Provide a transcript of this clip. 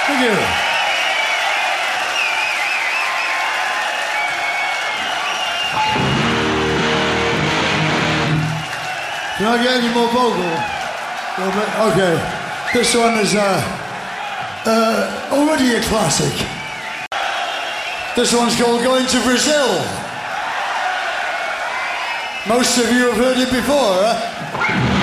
Thank you. Can I get any more vocal? Okay. This one is already a classic. This one's called Going to Brazil. Most of you have heard it before, huh?